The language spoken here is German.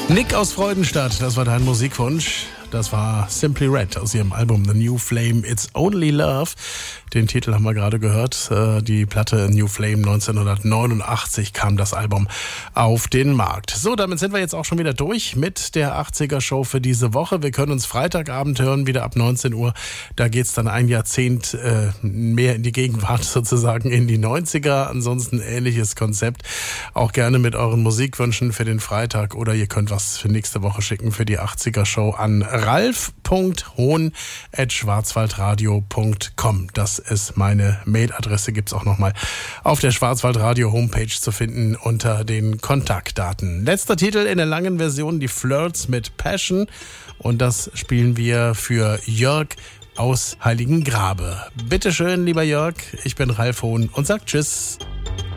Nick aus Freudenstadt, das war dein Musikwunsch. Das war Simply Red aus ihrem Album The New Flame, It's Only Love. Den Titel haben wir gerade gehört. Die Platte New Flame 1989 kam das Album auf den Markt. So, damit sind wir jetzt auch schon wieder durch mit der 80er Show für diese Woche. Wir können uns Freitagabend hören, wieder ab 19 Uhr. Da geht's dann ein Jahrzehnt mehr in die Gegenwart, sozusagen in die 90er. Ansonsten ähnliches Konzept. Auch gerne mit euren Musikwünschen für den Freitag oder ihr könnt was für nächste Woche schicken für die 80er Show an ralf.hohn@schwarzwaldradio.com. Das ist meine Mailadresse, gibt's auch nochmal auf der Schwarzwaldradio Homepage zu finden unter den Kontaktdaten. Letzter Titel in der langen Version, die Flirts mit Passion, und das spielen wir für Jörg aus Heiligengrabe. Bitteschön, lieber Jörg, ich bin Ralf Hohn und sag Tschüss.